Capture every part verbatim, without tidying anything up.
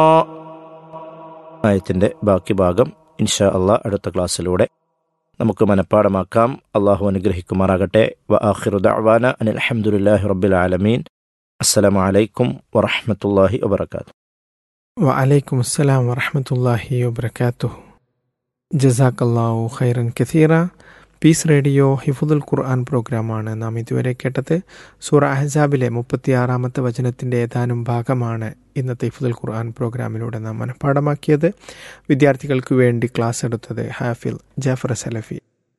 ആയത്തിൻ്റെ ബാക്കി ഭാഗം ഇൻഷാ അള്ളാഹ് അടുത്ത ക്ലാസ്സിലൂടെ നമുക്ക് മനഃപ്പാടമാക്കാം. അള്ളാഹു അനുഗ്രഹിക്കുമാറാകട്ടെ. വ ആഖിറു ദഅ്വാന അനിൽ ഹംദുലില്ലാഹി റബ്ബിൽ ആലമീൻ. അസ്സലാമു അലൈക്കും വറഹ്മത്തുള്ളാഹി വബറകാതുഹു. വഅലൈക്കും അസ്സലാം വറഹ്മത്തുള്ളാഹി വബറകാതുഹു. ജസാക്കല്ലാഹു ഖൈറൻ കസീറ. പീസ് റേഡിയോ ഹിഫ്ദുൽ ഖുർആൻ പ്രോഗ്രാമാണ് നാം ഇതുവരെ കേട്ടത്. സൂറ അഹ്സാബിലെ മുപ്പത്തിയാറാമത്തെ വചനത്തിൻ്റെ ഏതാനും ഭാഗമാണ് ഇന്നത്തെ ഹിഫ്ദുൽ ഖുർആൻ പ്രോഗ്രാമിലൂടെ നാം മനഃപ്പാഠമാക്കിയത്. വിദ്യാർത്ഥികൾക്ക് വേണ്ടി ക്ലാസ് എടുത്തത് ഹാഫിൽ ജാഫർ സലഫി.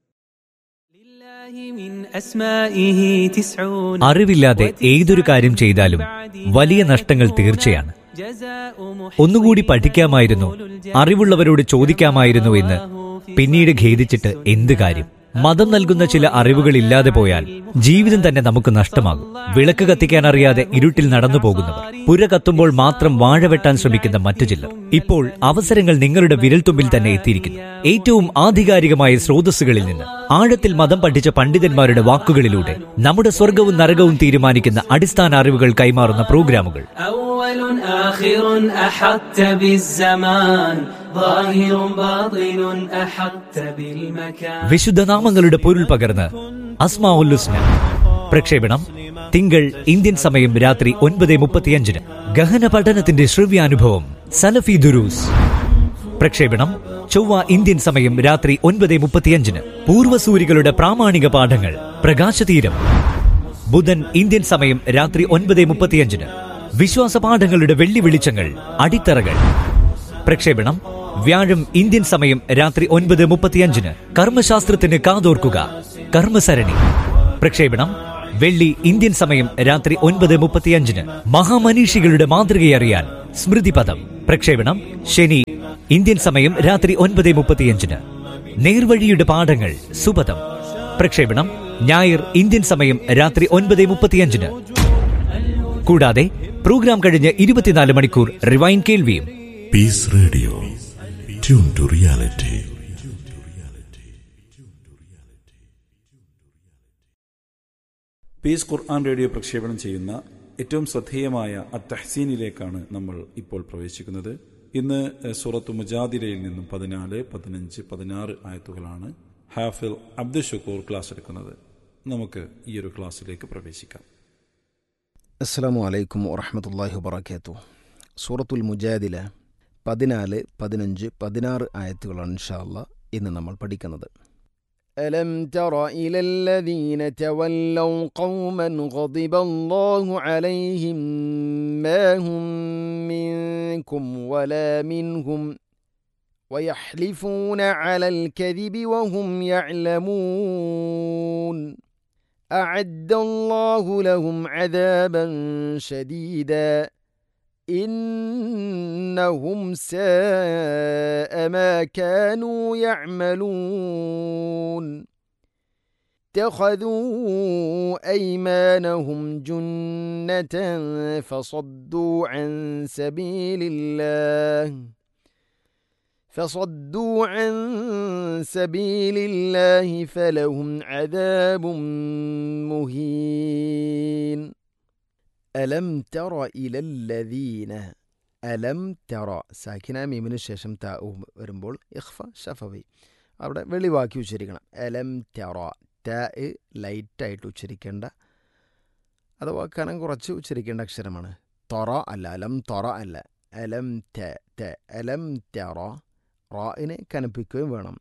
അറിവില്ലാതെ ഏതൊരു കാര്യം ചെയ്താലും വലിയ നഷ്ടങ്ങൾ തീർച്ചയാണ്. ഒന്നുകൂടി പഠിക്കാമായിരുന്നു, അറിവുള്ളവരോട് ചോദിക്കാമായിരുന്നു എന്ന് പിന്നീട് ഖേദിച്ചിട്ട് എന്ത് കാര്യം? മതം നൽകുന്ന ചില അറിവുകൾ ഇല്ലാതെ പോയാൽ ജീവിതം തന്നെ നമുക്ക് നഷ്ടമാകും. വിളക്ക് കത്തിക്കാൻ അറിയാതെ ഇരുട്ടിൽ നടന്നു പോകുന്നവർ, പുര കത്തുമ്പോൾ മാത്രം വാഴ വെട്ടാൻ ശ്രമിക്കുന്ന മറ്റു ചിലർ. ഇപ്പോൾ അവസരങ്ങൾ നിങ്ങളുടെ വിരൽത്തുമ്പിൽ തന്നെ എത്തിയിരിക്കുന്നു. ഏറ്റവും ആധികാരികമായ സ്രോതസ്സുകളിൽ നിന്ന്, ആഴത്തിൽ മതം പഠിച്ച പണ്ഡിതന്മാരുടെ വാക്കുകളിലൂടെ നമ്മുടെ സ്വർഗവും നരകവും തീരുമാനിക്കുന്ന അടിസ്ഥാന അറിവുകൾ കൈമാറുന്ന പ്രോഗ്രാമുകൾ. വിശുദ്ധ നാമങ്ങളുടെ പൊരുൾ പകർന്ന് അസ്മാഉൽ ഹുസ്ന. പ്രക്ഷേപണം തിങ്കൾ ഇന്ത്യൻ സമയം രാത്രി ഒൻപത് മുപ്പത്തിയഞ്ചിന്. ഗഹന പഠനത്തിന്റെ ശ്രവ്യാനുഭവം സലഫി ദുരൂസ്. പ്രക്ഷേപണം ചൊവ്വ ഇന്ത്യൻ സമയം രാത്രി ഒൻപത് മുപ്പത്തിയഞ്ചിന്. പൂർവ്വസൂരികളുടെ പ്രാമാണിക പാഠങ്ങൾ പ്രകാശതീരം. ബുധൻ ഇന്ത്യൻ സമയം രാത്രി ഒൻപത് മുപ്പത്തിയഞ്ചിന്. വിശ്വാസ പാഠങ്ങളുടെ വെള്ളി വെളിച്ചങ്ങൾ, അടിത്തറകൾ. പ്രക്ഷേപണം വ്യാഴം ഇന്ത്യൻ സമയം രാത്രി ഒൻപത് മുപ്പത്തിയഞ്ചിന്. കർമ്മശാസ്ത്രത്തിന് കാതോർക്കുക, കർമ്മസരണി. പ്രക്ഷേപണം വെള്ളി ഇന്ത്യൻ സമയം രാത്രി ഒൻപത് മുപ്പത്തിയഞ്ചിന്. മഹാമനീഷികളുടെ മാതൃകയറിയാൻ സ്മൃതിപദം. പ്രക്ഷേപണം ശനി ഇന്ത്യൻ സമയം രാത്രി ഒൻപത് മുപ്പത്തിയഞ്ചിന്. നേർവഴിയുടെ പാഠങ്ങൾ സുപദം. പ്രക്ഷേപണം ഞായർ ഇന്ത്യൻ സമയം രാത്രി ഒൻപത് മുപ്പത്തിയഞ്ചിന്. കൂടാതെ പ്രോഗ്രാം കഴിഞ്ഞ് ഇരുപത്തിനാല് മണിക്കൂർ റിവൈൻ കേൾവിയും. Piece radio, tune to reality. Piece Quran radio പ്രക്ഷേപണം ചെയ്യുന്ന ഏറ്റവും ശ്രദ്ധേയമായ അത്തഹ്സീനിലേക്കാണ് നമ്മൾ ഇപ്പോൾ പ്രവേശിക്കുന്നത്. ഇന്ന് സൂറത്ത് മുജാദിലയിൽ നിന്നും പതിനാല്, പതിനഞ്ച്, പതിനാറ് ആയത്തുകളാണ് ഹാഫിൽ അബ്ദുൽ ഷുക്കൂർ ക്ലാസ് എടുക്കുന്നത്. നമുക്ക് ഈ ഒരു ക്ലാസ്സിലേക്ക് പ്രവേശിക്കാം. അസ്സലാമു അലൈക്കും വറഹ്മത്തുള്ളാഹി വബറകാതുഹു. സൂറത്തുൽ മുജാദില പതിനാല്, പതിനഞ്ച്, പതിനാറ് ആയത്തുകളാണ് ഇൻഷാ അല്ലാഹ് ഇന്ന് നമ്മൾ പഠിക്കുന്നത്. അലം തറ ഇലല്ലദീന തവല്ലൗ ഖൗമൻ ഗദിബല്ലാഹു അലൈഹിം മാ ഹും മിൻകും വലാ മിൻഹും വയഹ്ലിഫൂന അലൽ കദിബി വഹും യഅലമൂൻ അഅദ്ദല്ലാഹു ലഹും അദാബൻ ശദീദാ إنهم ساء ما كانوا يعملون اتخذوا أيمانهم جنة فصدوا عن سبيل الله فصدوا عن سبيل الله فلهم عذاب مهين അലം തറ ഇലല്ലദീന. അലം തറ സാക്കിന മീമിന് ശേഷം ത വരുമ്പോൾ ഇഖ്ഫ ഷഫവി അവിടെ വെളിവാക്കി ഉച്ചരിക്കണം. അലം തറ ത ലൈറ്റായിട്ട് ഉച്ചരിക്കേണ്ട, അഥവാ കനം കുറച്ച് ഉച്ചരിക്കേണ്ട അക്ഷരമാണ്. തൊറ അല്ല, അലം തൊറ അല്ല. അലം ത ത അലം തറ റാഇനെ കനപ്പിക്കുകയും വേണം.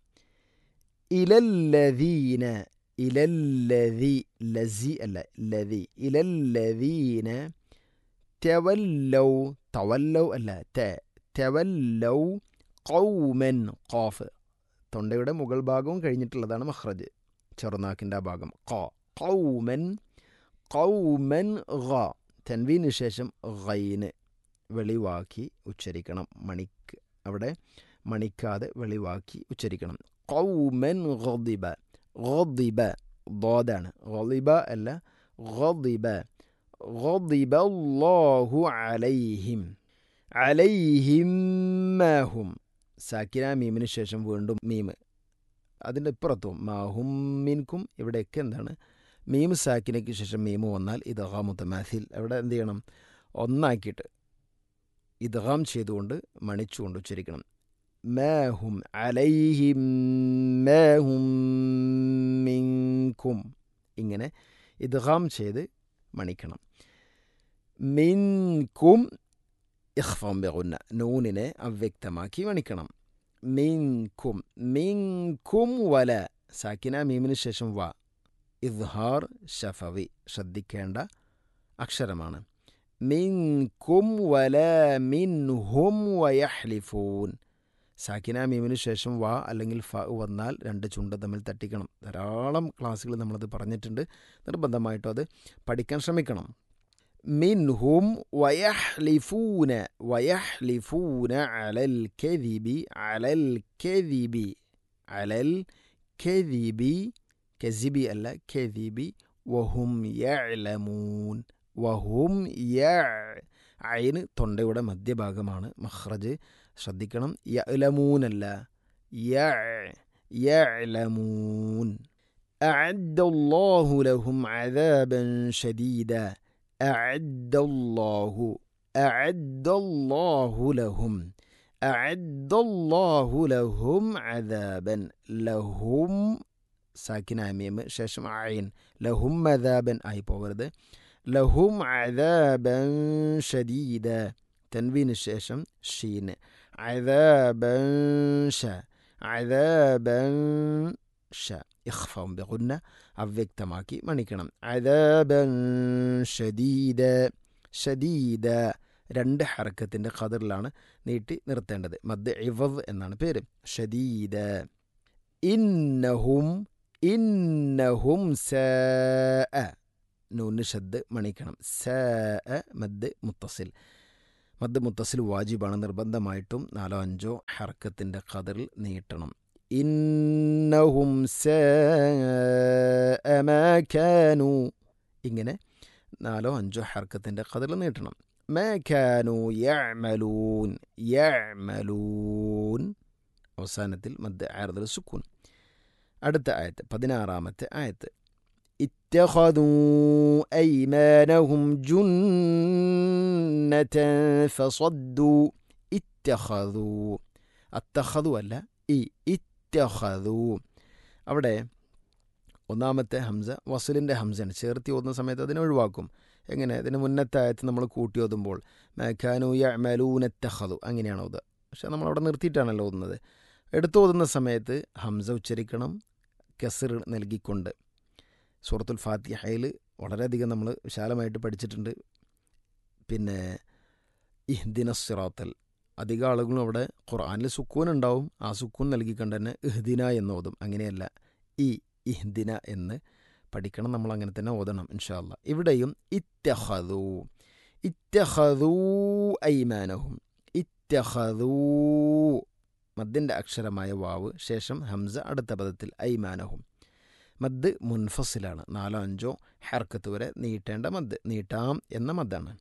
ഇലല്ലദീന ഇലല്ലദി ലസി അല്ല ലദി. ഇലല്ലദീന തവല്ലൗ തവല്ലൗ അല്ല ത തവല്ലൗ ഖൗമൻ ഖാഫ് തൊണ്ടയുടെ മുകൾ ഭാഗവും കഴിഞ്ഞിട്ടുള്ളതാണ് മഖ്റജ്, ചെറുനാക്കിൻ്റെ ആ ഭാഗം. ഖ ഖൗമൻ ഖൗമൻ ഖ തൻവീന് ശേഷം ഖൈന് വെളിവാക്കി ഉച്ചരിക്കണം. മണിക്ക് അവിടെ മണിക്കാതെ വെളിവാക്കി ഉച്ചരിക്കണം. ഖൗമൻ ഗദിബ ഗദിബ ضادാണ്, ഗളിബ അല്ല ഗദിബ. ഗദിബ അല്ലാഹു അലൈഹിം അലൈഹിം മാഹും സാക്കിന മീമിന് ശേഷം വീണ്ടും മീമ് അതിൻ്റെ ഇപ്പുറത്തും മാഹും മിൻകും. ഇവിടെയൊക്കെ എന്താണ് മീം സാക്കിനയ്ക്ക് ശേഷം മീമ് വന്നാൽ ഇത് മുതമാസിൽ അവിടെ എന്ത് ചെയ്യണം? ഒന്നാക്കിയിട്ട് ഇദ്ഗാം ചെയ്തുകൊണ്ട് മണിച്ചുകൊണ്ട് ഉച്ചരിക്കണം. മാഹും അലൈഹിം മാഹും മിൻകും, ഇങ്ങനെ ഇദ്ഗാം ചെയ്ത് മണിക്കണം. മിൻകും ഇഖ്ഫാം ബിഗുന്ന, നൂനിനെ അവ്യക്തമാക്കി മണിക്കണം. മിൻകും മിൻകും വല, സാക്കിന മീമിന് ശേഷം വ, ഇദ്ഹാർ ഷഫവി, ശ്രദ്ധിക്കേണ്ട അക്ഷരമാണ്. മിൻകും വല മിൻഹും വയഹ്ലിഫൂൻ, സാക്കിന മീമിന് ശേഷം വ അല്ലെങ്കിൽ ഫ വന്നാൽ രണ്ട് ചുണ്ട് തമ്മിൽ തട്ടിക്കണം. ധാരാളം ക്ലാസ്സുകൾ നമ്മളത് പറഞ്ഞിട്ടുണ്ട്. നിർബന്ധമായിട്ടും അത് പഠിക്കാൻ ശ്രമിക്കണം. മിൻഹും വയഹ്ലിഫൂന വയഹ്ലിഫൂന അലൽ കദിബി അലൽ കദിബി അലൽ കദിബി, കസിബി അല്ല കദിബി, വഹും യഅലമൂൻ വഹും യ, ഐന് തൊണ്ടയുടെ മധ്യഭാഗമാണ്, മഖ്റജ് ശ്രദ്ധിക്കണം. യഅലമൂനല്ല, യ യഅലമൂൻ. അഅദ്ദല്ലാഹു ലഹും അദാബൻ ശദീദ, അഅദ്ദല്ലാഹു അഅദ്ദല്ലാഹു ലഹും അഅദ്ദല്ലാഹു ലഹും അദാബൻ, ലഹും സാക്കിന മീം ശേഷം ഐൻ, ലഹും അദാബൻ ആയി പോകരുത്. ലഹും അദാബൻ ശദീദ, തൻവീന് ശേഷം ഷീൻ, അദാബൻ ഷ അദാബൻ ഷ, ഇഖ്ഫാം ബിഗുന്ന അവ്യക്തമാക്കി മണിക്കണം. അദാബൻ ശദീദ, ശദീദ രണ്ട് ഹർക്കത്തിൻ്റെ ഖദറിലാണ് നീട്ടി നിർത്തേണ്ടത്. മദ് ഇവദ് എന്നാണ് പേര്. ശദീദ. ഇന്നഹും ഇന്നഹും സാഅ, നൂന് ഷദ് മണിക്കണം. സാഅ മദ് മുത്തസിൽ, മദ് മുത്തസിൽ വാജിബാണ്, നിർബന്ധമായിട്ടും നാലോ അഞ്ചോ ഹർക്കത്തിൻ്റെ ഖദറിൽ നീട്ടണം. ഇന്നഹും സാഅ മാ കാനൂ, ഇങ്ങനെ നാലോ അഞ്ചോ ഹർക്കത്തിൻ്റെ ഖദറിൽ നീട്ടണം. മാ കാനൂ യഅമലൂൻ യഅമലൂൻ, അവസാനത്തിൽ മദ് ആർദൽ സുക്കൂൻ. അടുത്ത ആയത്ത് പതിനാറാമത്തെ ആയത്ത്. ഇത്തഖദൂ അയ്മാനഹും ജുന്നതൻ ഫസദ്ദു, ഇത്തഖദൂ, അത്തഖദു അല്ല ഈ, ഇത്തഖദൂ. അവിടെ ഒന്നാമത്തെ ഹംസ വസ്ലിൻ്റെ ഹംസയാണ്, ചേർത്തി ഓതുന്ന സമയത്ത് അതിനെ ഒഴിവാക്കും. എങ്ങനെ? ഇതിന് മുന്നത്തെ ആയത്ത് നമ്മൾ കൂട്ടി ഓതുമ്പോൾ മാകാനൂ യഅമലൂന ഇത്തഖദു അങ്ങനെയാണ് ഓതുക. പക്ഷെ നമ്മളവിടെ നിർത്തിയിട്ടാണല്ലോ ഓതുന്നത്. എടുത്ത് ഓതുന്ന സമയത്ത് ഹംസ ഉച്ചരിക്കണം കസ്ർ നൽകിക്കൊണ്ട്. സൂറത്തുൽ ഫാത്തിഹയിൽ വളരെയധികം നമ്മൾ വിശാലമായിട്ട് പഠിച്ചിട്ടുണ്ട്. പിന്നെ ഇഹ്ദിന സിറാത്തൽ, അധികം ആളുകളും അവിടെ ഖുർആനിൽ സുക്കൂൻ ഉണ്ടാവും, ആ സുക്കൂൻ നൽകിക്കൊണ്ട് തന്നെ ഇഹ്ദിന എന്ന് ഓതും. അങ്ങനെയല്ല, ഈ ഇഹ്ദിന എന്ന് പഠിക്കണം. നമ്മൾ അങ്ങനെ തന്നെ ഓതണം ഇൻഷാ അല്ലാ. ഇവിടെയും ഇത്തഖദൂ ഇത്തഖദൂ ഐമാനഹും, ഇത്തഖദൂ മദ്ദിൻ്റെ അക്ഷരമായ വാവ് ശേഷം ഹംസ അടുത്ത പദത്തിൽ ഐമാനഹും. മദ് മുൻഫസിലാണ്, നാലോ അഞ്ചോ ഹർക്കത്ത് വരെ നീട്ടേണ്ട മദ്, നീട്ടാം എന്ന മദ്ദാണ്.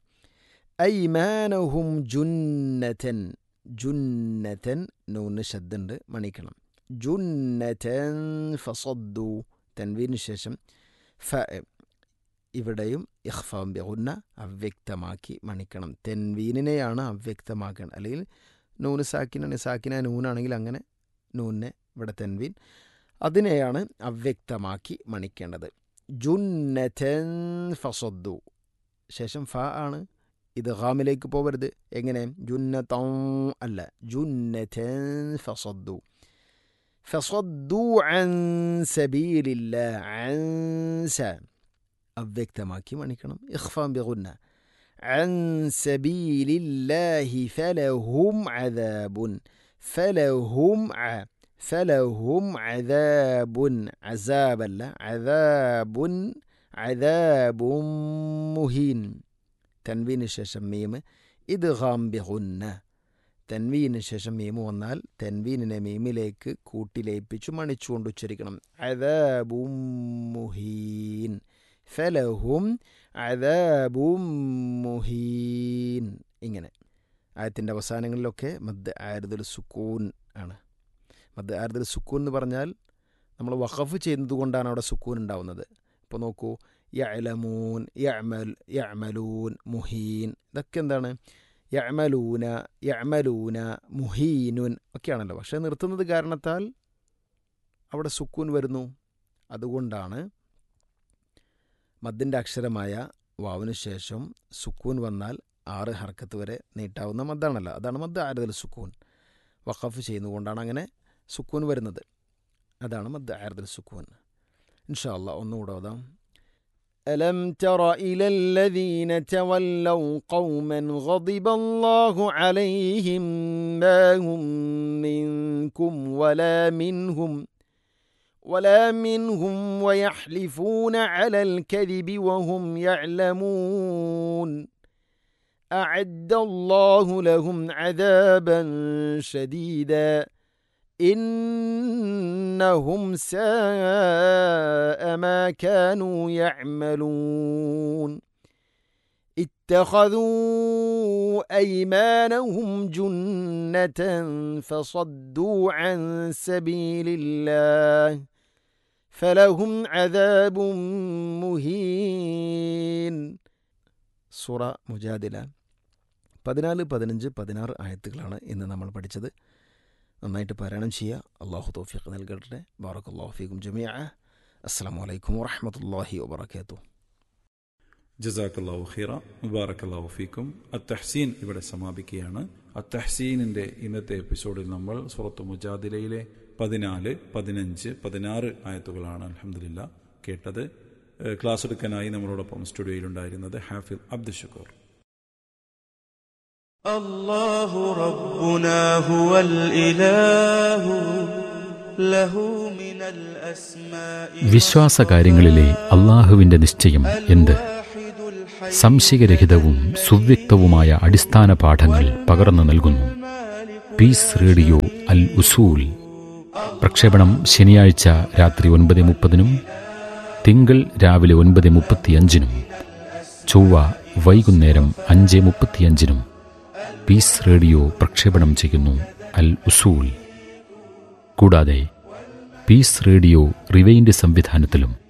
ഐമാനഹും ജുന്നതൻ, ജുന്നതൻ നൂന് ശദ്ദുണ്ട് മണിക്കണം. ജുന്നതൻ ഫസദ്ദു, തൻവീന് ശേഷം ഫ, ഇവിടെയും ഇഖ്ഫാം ബിഗുന്ന അവ്യക്തമാക്കി മണിക്കണം. തെൻവീനിനെയാണ് അവ്യക്തമാക്കേണ്ടത്. അല്ലെങ്കിൽ നൂന് സാക്കിനാണ്, സാക്കിന നൂനാണെങ്കിൽ അങ്ങനെ നൂനെ ഇവിടെ തെൻവീൻ, അതിനെയാണ് അവ്യക്തമാക്കി മണിക്കേണ്ടത്. ജുന്നതൻ ഫസദ്ദു ശേഷം ഫ ആണ്, ഇത് ഗാമിലേക്ക് പോകരുത്. എങ്ങനെ? ജുന്നതൻ അല്ല, ജുന്നതൻ ഫസദ്ദു. ഫസദ്ദു അൻ സബീലില്ലാഹ്, അൻ സ അവ്യക്തമാക്കി മണിക്കണം. ഇഖ്ഫാം ബിഗുന്ന. അൻ സബീലില്ലാഹി ഫലഹും അദാബുൻ, ഫലഹും അ ഫലഹും അദാബുൻ, അസാബല്ല അദാബുൻ, അദാബുൻ മുഹീൻ. തൻവീന് ശേഷം മീം ഇദ്ഗാം ബിഗുന്ന. തൻവീന് ശേഷം മീമ് വന്നാൽ തൻവീനിനെ മീമിലേക്ക് കൂട്ടിലേപ്പിച്ചു മണിച്ചുകൊണ്ട് ഉച്ചരിക്കണം. അദാബുൻ മുഹീൻ, ഫലഹും അദാബുൻ മുഹീൻ. ഇങ്ങനെ ആയത്തിൻ്റെ അവസാനങ്ങളിലൊക്കെ മദ് ആർദുൽ സുക്കൂൻ ആണ്. മദ് ആർദുൽ സുക്കൂൻ എന്ന് പറഞ്ഞാൽ നമ്മൾ വഖഫ് ചെയ്യുന്നത് കൊണ്ടാണ് അവിടെ സുക്കൂൻ ഉണ്ടാവുന്നത്. ഇപ്പോൾ നോക്കൂ, യഅലമൂൻ, യഅമൽ, യഅമലൂൻ, മുഹീൻ, ഇതൊക്കെ എന്താണ്? യഅ്മലൂന യഅ്മലൂന മുഹീനുൻ ഒക്കെയാണല്ലോ. പക്ഷേ നിർത്തുന്നത് കാരണത്താൽ അവിടെ സുക്കൂൻ വരുന്നു. അതുകൊണ്ടാണ് മദ്ദിൻ്റെ അക്ഷരമായ വാവിനു ശേഷം സുക്കൂൻ വന്നാൽ ആറ് ഹർക്കത്ത് വരെ നീട്ടാവുന്ന മദ്ദാണല്ലോ. അതാണ് മദ് ആരിദുൽ സുക്കൂൻ. വഖഫ് ചെയ്യുന്നതുകൊണ്ടാണ് അങ്ങനെ സുക്കൂൻ വരുന്നത്. അതാണ് മദ് ആരിദുൽ സുക്കൂൻ. ഇൻഷാ അല്ലാഹ് ഒന്നുകൂടെ ഓതാം. ألم تر إلى الذين تولوا قوما غضب الله عليهم ما هم منكم ولا منهم ولا منهم ويحلفون على الكذب وهم يعلمون أعد الله لهم عذابا شديدا إنهم ساء ما كانوا يعملون اتخذوا أيمانهم جنة فصدوا عن سبيل الله فلهم عذاب مهين. സൂറ മുജാദില പതിനാല് പതിനഞ്ച് പതിനാറ് ആയത്തുകളാണ് ഇന്ന് നമ്മൾ പഠിച്ചത്. നന്നായിട്ട് പാരായണം ചെയ്യുക. അള്ളാഹു തൗഫീഖ് നൽകട്ടെ. ബാറക്കല്ലാഹു ഫീക്കും ജമീഅ. അസ്സലാമു അലൈക്കും വറഹ്മത്തുള്ളാഹി വബറകാതുഹു. ജസാക്കല്ലാഹു ഖൈറ, മുബാറക്കല്ലാഹു ഫീക്കും. അത്തഹ്സീൻ ഇവിടെ സമാപിക്കുകയാണ്. അത്തഹ്സീനിൻ്റെ ഇന്നത്തെ എപ്പിസോഡിൽ നമ്മൾ സൂറത്ത് മുജാദിലയിലെ പതിനാല് പതിനഞ്ച് പതിനാറ് ആയത്തുകളാണ് അൽഹംദുലില്ലാ കേട്ടത്. ക്ലാസ് എടുക്കാനായി നമ്മളോടൊപ്പം സ്റ്റുഡിയോയിലുണ്ടായിരുന്നത് ഹാഫിദ് അബ്ദുൽ ഷുക്കൂർ. الله ربنا هو الإله له من الأسماء. വിശ്വാസകാര്യങ്ങളിലെ അള്ളാഹുവിന്റെ നിശ്ചയം എന്ത്? സംശയരഹിതവും സുവ്യക്തവുമായ അടിസ്ഥാന പാഠങ്ങൾ പകർന്നു നൽകുന്നു പീസ് റേഡിയോ അൽ ഉസൂൽ. പ്രക്ഷേപണം ശനിയാഴ്ച രാത്രി ഒൻപത് മുപ്പതിനും തിങ്കൾ രാവിലെ ഒൻപത് മുപ്പത്തിയഞ്ചിനും ചൊവ്വ വൈകുന്നേരം അഞ്ച് മുപ്പത്തിയഞ്ചിനും പീസ് റേഡിയോ പ്രക്ഷേപണം ചെയ്യുന്നു അൽ ഉസൂൽ. കൂടാതെ പീസ് റേഡിയോ റിവൈൻഡ് സംവിധാനത്തിലും